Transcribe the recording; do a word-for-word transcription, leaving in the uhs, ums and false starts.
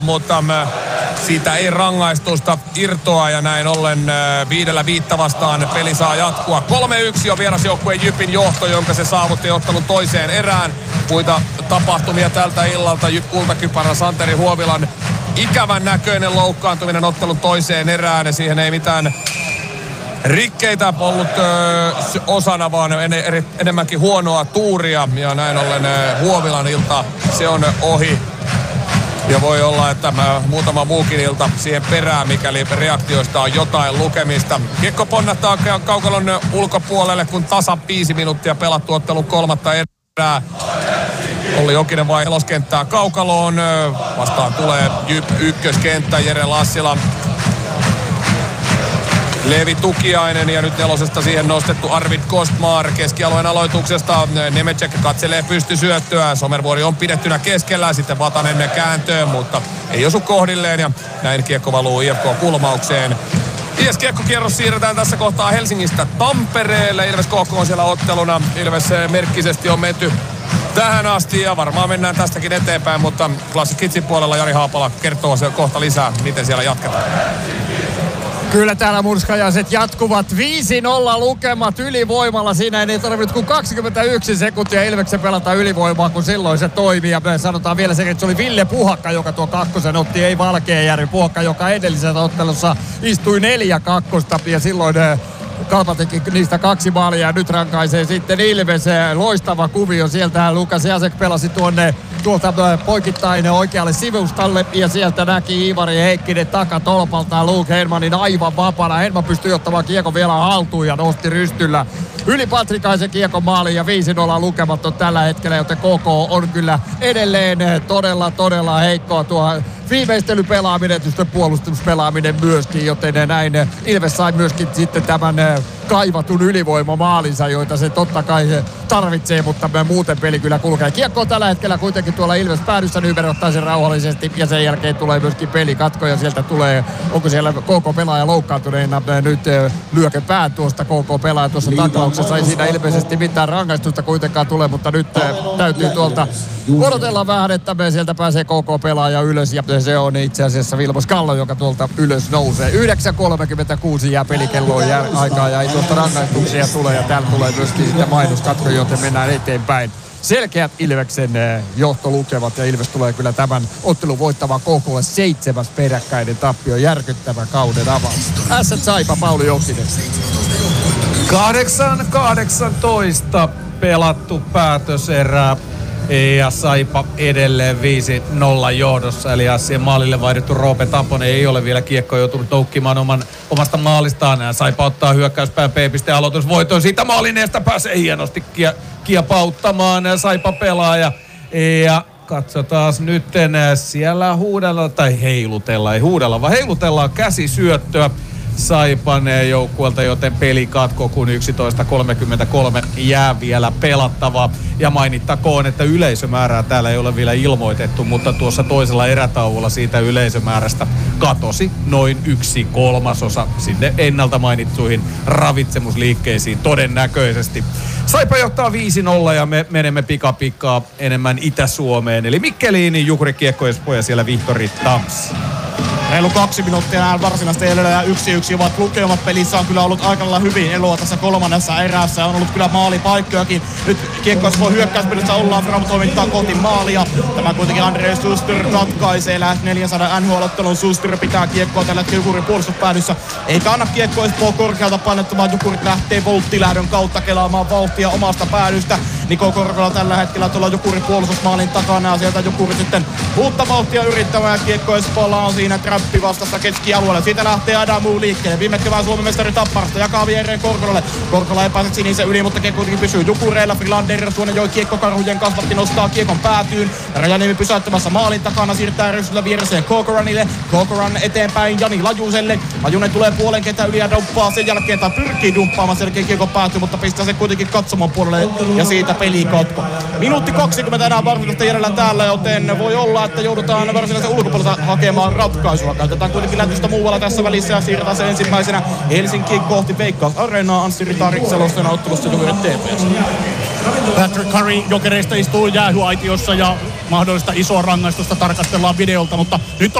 mutta siitä ei rangaistusta irtoa ja näin ollen viidellä viittä vastaan peli saa jatkua. kolme yksi on vierasjoukkueen Jypin johto, jonka se saavutti ottelun toiseen erään. Muita tapahtumia tältä illalta. Jyp kultakypärä Santeri Huovilan ikävän näköinen loukkaantuminen ottelun toiseen erään ja siihen ei mitään rikkeitä ollut ö, osana, vaan en, er, enemmänkin huonoa tuuria ja näin ollen ö, Huovilan ilta se on ohi. Ja voi olla, että mä, muutama muukin ilta siihen perään, mikäli reaktioista on jotain lukemista. Kiekko ponnattaa kaukalon ulkopuolelle, kun tasa viisi minuuttia pelattu ottelun kolmatta erää. Olli Jokinen vai heloskenttää kaukaloon. Vastaan tulee Jyp ykköskenttä, Jere Lassila. Leevi Tukiainen ja nyt nelosesta siihen nostettu Arvid Kostmar keskialueen aloituksesta. Nemecek katselee pystysyöttöä. Somervuori on pidettynä keskellä. Sitten Vatanen kääntöön, mutta ei osu kohdilleen ja näin kiekko valuu I F K-kulmaukseen. Ilves kiekkokierros siirretään tässä kohtaa Helsingistä Tampereelle. Ilves K K on siellä otteluna. Ilves merkkisesti on menty tähän asti ja varmaan mennään tästäkin eteenpäin, mutta Classic Kidsin puolella Jari Haapala kertoo se kohta lisää, miten siellä jatketaan. Kyllä täällä murskajaiset jatkuvat. viisi nolla lukemat ylivoimalla. Siinä ei tarvinnut kuin kaksikymmentäyksi sekuntia Ilveksen pelata ylivoimaa, kun silloin se toimii. Ja sanotaan vielä se, että se oli Ville Puhakka, joka tuo kakkosen otti, ei Valkeajärvi. Puhakka, joka edellisessä ottelussa istui neljä kakkosta ja silloin Kalpa teki niistä kaksi maalia ja nyt rankaisee sitten Ilves. Loistava kuvio sieltä. Lukas Jasek pelasi tuonne tuolta poikittain oikealle sivustalle ja sieltä näki Iivari Heikkinen takatolpaltaan Luke Hedmanin aivan vapaana. Hedman pystyi ottamaan kiekon vielä haltuun ja nosti rystyllä yli Patrikaisen kiekon maaliin ja viisi nolla lukemat on tällä hetkellä, joten K K on kyllä edelleen todella todella heikkoa tuo viimeistelypelaaminen, tietysti puolustuspelaaminen myöskin, joten näin Ilves sai myöskin sitten tämän kaivatun ylivoimamaalinsa, joita se totta kai tarvitsee, mutta muuten peli kyllä kulkee. Kiekko on tällä hetkellä kuitenkin tuolla Ilves päädyssä, Nyberg ottaa sen rauhallisesti ja sen jälkeen tulee myöskin pelikatko ja sieltä tulee, onko siellä K K-pelaaja loukkaantuneena nyt lyökö pään tuosta K K-pelaaja tuossa taklauksessa, ei siinä ilmeisesti mitään rangaistusta kuitenkaan tule, mutta nyt täytyy tuolta odotella vähän, että me sieltä pääsee K K-pelaaja ylös ja se on itse asiassa Vilmos Kallo, joka tuolta ylös nousee. yhdeksän kolmekymmentäkuusi jää pelikelloon jää aikaa ja ei tuosta rangaistuksia tule ja täällä tulee myöskin sitten mainoskatko, joten mennään eteenpäin. Selkeät Ilveksen johtolukemat ja Ilves tulee kyllä tämän ottelun voittamaan K K:lle seitsemäs peräkkäinen tappio, järkyttävä kauden avaus. S Saipa, Pauli Jokinen. kahdeksan kahdeksantoista pelattu päätöserää. Ja Saipa edelleen viisi nolla johdossa, eli Assien maalille vaihdettu Roope Taponen ei ole vielä kiekkoa joutunut toukkimaan oman, omasta maalistaan. Saipa ottaa hyökkäyspään P-pisteen aloitusvoiton, siitä maalineesta pääsee hienosti kie, kiepauttamaan Saipa pelaaja. Ja katsotaan nyt siellä huudella, tai heilutella, ei huudella, vaan heilutellaan käsisyöttöä Saipan joukkueelta, joten peli katko, kun yksitoista kolmekymmentäkolme jää vielä pelattavaa. Ja mainittakoon, että yleisömäärää täällä ei ole vielä ilmoitettu, mutta tuossa toisella erätauolla siitä yleisömäärästä katosi noin yksi kolmasosa sinne ennalta mainittuihin ravitsemusliikkeisiin todennäköisesti. Saipa johtaa viisi nolla ja me menemme pikapikkaa enemmän Itä-Suomeen, eli Mikkeliin, Jukuri Kiekko Espoo ja siellä Vihtori Tams. Reilu kaksi minuuttia enää varsinaista eloa ja yksi yksi ovat lukemat. Pelissä on kyllä ollut aika lailla hyvin eloa tässä kolmannessa erässä. On ollut kyllä maalipaikkojakin. Nyt kiekkoissa voi hyökkäyspelissä ollaan. Fram toimittaa kohti maalia. Tämä kuitenkin Andrei Suster ratkaisee. Lähes neljäsataa N H L-ottelun Suster pitää kiekkoa tällä Jukurin puolustuspäädyssä. Eikä anna kiekkoa Espoo korkealta painettumaan. Jukurit lähtee volttilähdön kautta kelaamaan vauhtia omasta päädystä. Niko Korkola tällä hetkellä tuolla Jukurin puolustusmaalin takana. Ja sieltä Jukuri sitten uutta vauhtia yrittämään. Kiekko Espoolla on siinä trappi vastassa keskialueelle. Siitä lähtee Adamu liikkeelle. Viime kevään Suomen mestari Tapparasta jakaa viereen Korkolalle. Korkola ei pääse sinisen yli, mutta kiekko kuitenkin pysyy Jukureilla. Frilander tuonne joi kiekko karhujen kasvatti, nostaa kiekon päätyyn. Rajaniemi pysäyttämässä maalin takana, siirtää rystyllä viereseen Corcoranille. Corcoran eteenpäin Jani Lajuselle. Lajunen tulee puolen kentän yli ja dumppaa sen jälkeen, tai pyrkii dumppaamaan selkeä kiekon päätyy, mutta pistää se kuitenkin katsomon puolelle ja siitä pelikatko. Minuutti kaksikymmentä enää varsinaista jäljellä täällä, joten voi olla, että joudutaan varsinaisen ulkopuolelta hakemaan ratkaisua. Käytetään kuitenkin lätystä muualla tässä välissä ja siirretään se ensimmäisenä Helsinkiin kohti Veikkaus Areenaa. Anssi Ritarik selostana ottelussa Jukurit T P S. Patrick Curry Jokereista istuu jäähyaitiossa ja mahdollista isoa rangaistusta tarkastellaan videolta, mutta nyt